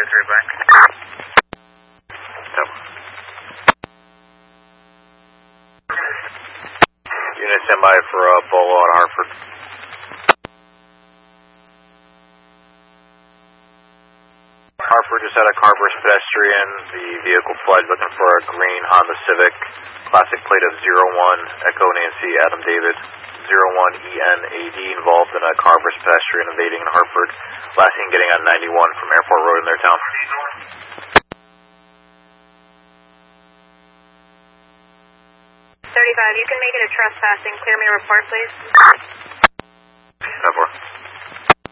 3 blank. Yep. Unit standby for Bolo on Hartford. Hartford just had a carburst pedestrian. The vehicle fled looking for a green Honda Civic. Classic plate of 01 Echo Nancy Adam David. 01 ENAD involved in a carburst pedestrian evading in Hartford. Last seen getting on 91 from Airport Road in their town. 35, you can make it a trespassing. Clear me a report, please. 10-4.